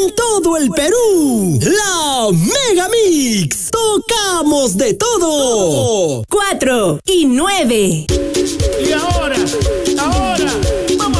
en todo el Perú. La Mega Mix. Tocamos de todo. 4 y 9.